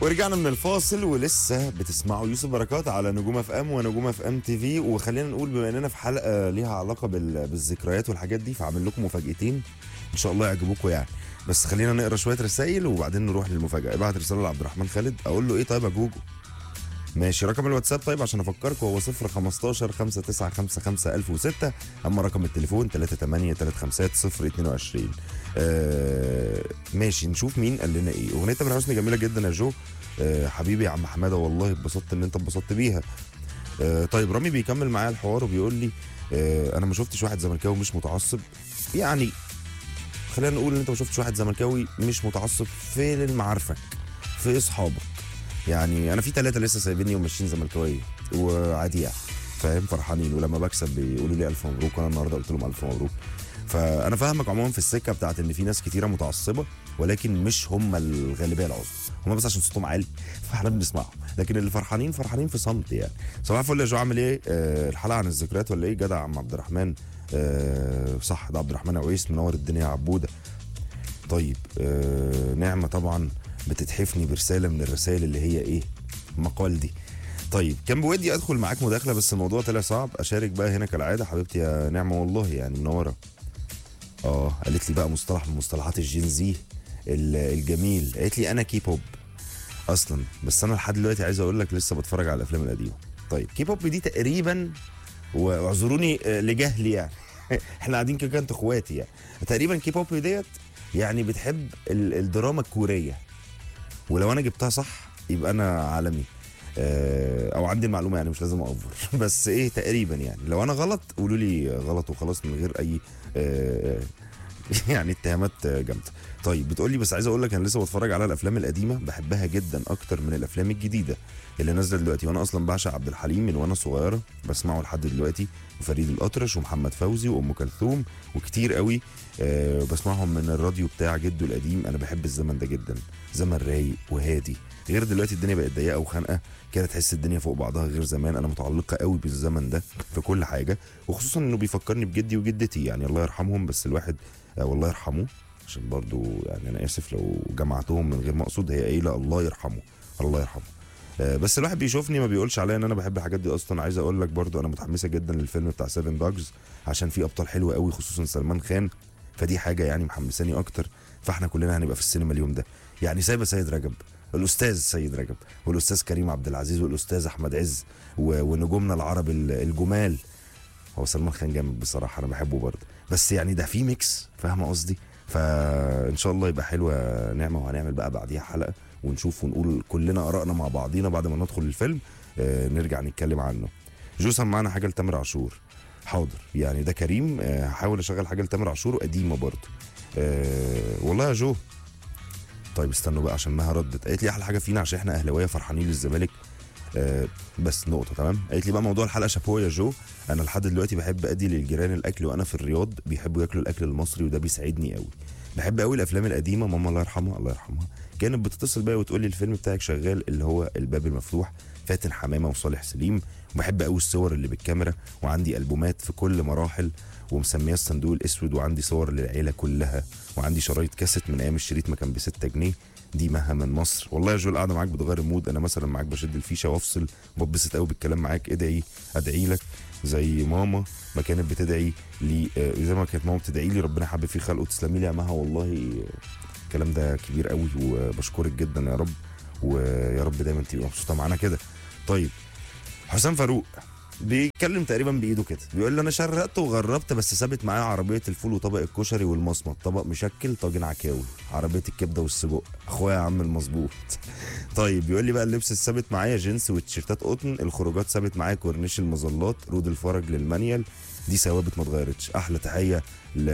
ورجعنا من الفاصل ولسه بتسمعوا يوسف بركات على نجوم اف ام ونجوم اف ام تي في. وخلينا نقول بما اننا في حلقه ليها علاقه بالذكريات والحاجات دي، فعامل لكم مفاجاتين ان شاء الله يعجبوكم يعني. بس خلينا نقرا شويه رسائل وبعدين نروح للمفاجاه. ابعت رساله لعبد الرحمن خالد. اقول له ايه؟ طيب يا جوجو ماشي. رقم الواتساب طيب عشان افكركم هو 015 5955 1006. اما رقم التليفون 38 350 022. ماشي نشوف مين قال لنا ايه. اغنيه تامر حسني جميله جدا يا جو. حبيبي يا عم حماده والله اتبسطت ان انت اتبسطت بيها. طيب رامي بيكمل معايا الحوار وبيقول لي انا ما شفتش واحد زملكاوي مش متعصب. يعني خلينا نقول ان انت ما شفتش واحد زملكاوي مش متعصب في المعارفك في اصحابك. يعني انا في 3 لسه سايبيني وماشيين زملكاويه وعادي يعني فاهم، فرحانين ولما بكسب بيقولوا لي الف مبروك وانا النهارده قلت لهم الف مبروك. فانا فاهمك عموما في السكه بتاعت ان في ناس كتيره متعصبه، ولكن مش هم الغالبيه العظمى، هم بس عشان صوتهم عالي فاحنا بنسمعهم. لكن اللي فرحانين فرحانين في صمت يعني. صباح الفل يا جو، عامل ايه؟ الحلقه عن الذكريات ولا ايه؟ جدع عم عبد الرحمن. صح ده عبد الرحمن عويس، منور الدنيا يا عبوده. طيب نعمه طبعا بتتحفني برساله من الرسائل اللي هي ايه؟ مقال دي. طيب كان بودي ادخل معاك مداخله بس الموضوع طلع صعب. اشارك بقى هنا كالعاده حبيبتي يا نعمه والله يعني منوره. قالت لي بقى مصطلح من مصطلحات الجين زي الجميل. قالت لي انا كي بوب اصلا، بس انا لحد دلوقتي عايز اقول لك لسه بتفرج على الافلام القديمه. طيب كي بوب دي تقريبا، واعذروني لجهلي يعني احنا قاعدين كده انتوا اخواتي يعني. تقريبا كي بوب ديت يعني بتحب الدراما الكوريه، ولو انا جبتها صح يبقى انا عالمي. او عندي المعلومه يعني مش لازم اوفر بس ايه تقريبا يعني. لو انا غلط قولوا لي غلط وخلاص من غير اي يعني اتهامات جامده. طيب بتقول لي بس عايز اقول لك انا لسه بتفرج على الافلام القديمه، بحبها جدا اكتر من الافلام الجديده اللي نازله دلوقتي. وانا اصلا بعشق عبد الحليم من وانا صغيره، بسمعه لحد دلوقتي، وفريد الاطرش ومحمد فوزي وام كلثوم وكتير قوي. بسمعهم من الراديو بتاع جده القديم. انا بحب الزمن ده جدا، زمن رايق وهادي، غير دلوقتي الدنيا بقت ضيقه وخانقه كده، تحس الدنيا فوق بعضها غير زمان. انا متعلقه قوي بالزمن ده في كل حاجه، وخصوصا انه بيفكرني بجدي وجدتي يعني الله يرحمهم. بس الواحد والله يرحمه عشان برضو يعني انا اسف لو جمعتهم من غير ما اقصد، هي قايله الله يرحمه الله يرحمه. بس الواحد بيشوفني ما بيقولش عليا ان انا بحب الحاجات دي اصلا. عايز اقول لك برضو انا متحمسه جدا للفيلم بتاع 7 دوجز عشان فيه ابطال حلوه قوي خصوصا سلمان خان، فدي حاجه يعني محمساني اكتر. فاحنا كلنا هنبقى في السينما اليوم ده يعني، سايبه سيد رجب، الاستاذ سيد رجب والاستاذ كريم عبد العزيز والاستاذ احمد عز ونجومنا العرب الجمال. هو سلمان خان جامد بصراحه انا بحبه برضه، بس يعني ده في ميكس فاهمه قصدي. فان شاء الله يبقى حلوه نعمه، وهنعمل بقى بعديها حلقه ونشوف ونقول كلنا ارائنا مع بعضينا بعد ما ندخل الفيلم. نرجع نتكلم عنه. جو سمعنا حاجه لتامر عاشور. حاضر يعني ده كريم. هحاول اشغل حاجه لتامر عاشور قديمه برضه. والله يا جو. طيب استنوا بقى عشان مها ردت قالت لي احلى حاجه فينا عشان احنا اهلاويه فرحانين للزمالك. بس نقطه تمام. قالت لي بقى موضوع الحلقه شابوه يا جو، انا لحد دلوقتي بحب ادي للجيران الاكل وانا في الرياض بيحبوا ياكلوا الاكل المصري وده بيسعدني قوي. بحب قوي الافلام القديمه. ماما الله يرحمها الله يرحمها كانت بتتصل بيا وتقول لي الفيلم بتاعك شغال اللي هو الباب المفتوح، فاتن حمامه وصالح سليم. وبحب قوي الصور اللي بالكاميرا، وعندي البومات في كل مراحل ومسميه الصندوق الاسود، وعندي صور للعيله كلها، وعندي شرايط كاسيت من ايام الشريط ما كان ب6 جنيه. دي مها من مصر. والله يا جو القعده معاك بتغير المود. انا مثلا معاك بشد الفيشه وافصل وببسط قوي بالكلام معاك. ادعي لك زي ماما ما كانت بتدعي لي، زي ما كانت ماما بتدعي لي ربنا يحبب في خلقه. تسلمي لي يا مها والله الكلام ده كبير قوي وبشكرك جدا يا رب، ويا رب دايما تبقي مبسوطه معانا كده. طيب حسام فاروق بيتكلم تقريبا بايده كده بيقول لي انا شرقت وغربت بس ثابت معايا عربيه الفول وطبق الكشري والمصمت، طبق مشكل طاجن عكاوي، عربيه الكبده والسجق، اخويا يا عم المظبوط. طيب بيقول لي بقى اللبس الثابت معايا جينز وتيشيرتات قطن، الخروجات ثابت معايا كورنيش المظلات، رود الفرج للمانيال، دي ثوابت ما اتغيرتش. احلى تحيه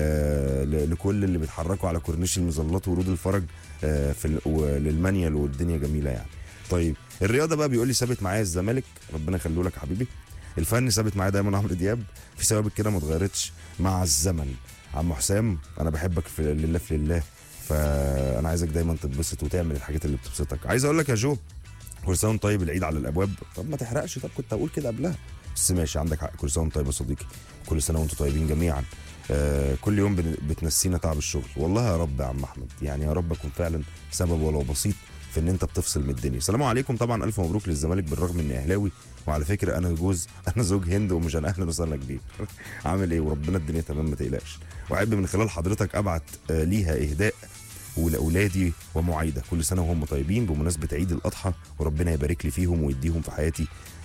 لكل اللي بيتحركوا على كورنيش المظلات ورود الفرج للمانيال والدنيا جميله يعني. طيب الرياضه بقى بيقول لي ثابت معايا الزمالك ربنا يخليه لك يا حبيبي، الفن ثابت معايا دايما عمرو دياب، في ثوابت كده ما اتغيرتش مع الزمن. عم حسام انا بحبك في لله في لله، فانا عايزك دايما تتبسط وتعمل الحاجات اللي بتبسطك. عايز اقول لك يا جو كل سنه وانت طيب، العيد على الابواب. طب ما تحرقش، طب كنت هقول كده قبلها بس ماشي عندك حق. كل سنه وانت طيب يا صديقي، كل سنه وانتم طيبين جميعا. كل يوم بتنسينا تعب الشغل. والله يا رب يا عم احمد يعني يا رب اكون فعلا سبب ولو بسيط في ان انت بتفصل من الدنيا. السلام عليكم، طبعا الف مبروك للزمالك بالرغم اني اهلاوي، وعلى فكره انا انا زوج هند ومش انا، اهلا وسهلا كبير. عامل ايه؟ وربنا الدنيا تمام ما تقلقش. واحب من خلال حضرتك ابعت ليها اهداء ولاولادي ومعايده، كل سنه وهم طيبين بمناسبه عيد الاضحى، وربنا يبارك لي فيهم ويديهم في حياتي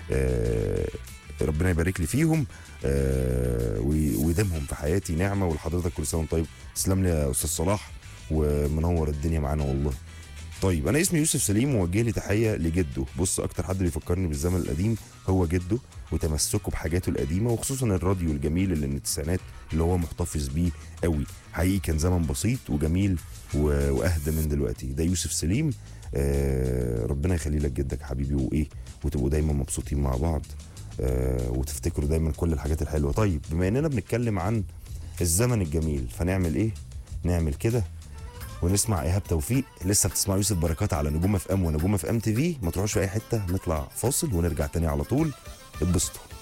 ربنا يبارك لي فيهم ويديمهم في حياتي نعمه. ولحضرتك كل سنه وانت طيب. تسلم لي يا استاذ صلاح ومنور الدنيا معانا والله. طيب انا اسمي يوسف سليم، ووجه لي تحيه لجده. بص اكتر حد بيفكرني بالزمن القديم هو جده، وتمسكه بحاجاته القديمه، وخصوصا الراديو الجميل اللي من التسعينات اللي هو محتفظ بيه قوي. حقيقي كان زمن بسيط وجميل واهدى من دلوقتي. ده يوسف سليم. ربنا يخلي لك جدك حبيبي، وايه وتبقوا دايما مبسوطين مع بعض، وتفتكروا دايما كل الحاجات الحلوه. طيب بما اننا بنتكلم عن الزمن الجميل، فنعمل ايه؟ نعمل كده ونسمع ايهاب توفيق. لسه بتسمعوا يوسف بركات على نجوم اف ام ونجوم اف ام تي في. ما تروحوش في اي حته، نطلع فاصل ونرجع تاني على طول. اتبسطوا.